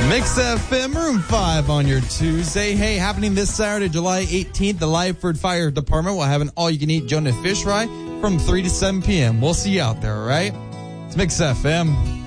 Mix FM Room 5 on your Tuesday. Hey, happening this Saturday, July 18th, the Lyford Fire Department will have an all-you-can-eat Jonah Fish Fry from 3 to 7 p.m. We'll see you out there, all right? It's Mix FM.